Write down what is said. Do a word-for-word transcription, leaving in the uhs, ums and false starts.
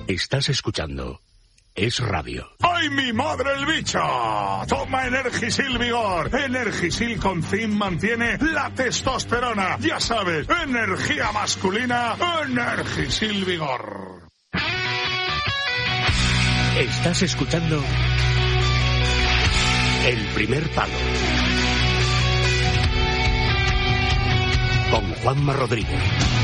Estás escuchando Es Radio. ¡Ay, mi madre el bicho! Toma Energisil Vigor. Energisil con zinc mantiene la testosterona. Ya sabes, energía masculina, Energisil Vigor. Estás escuchando El Primer Palo con Juanma Rodríguez.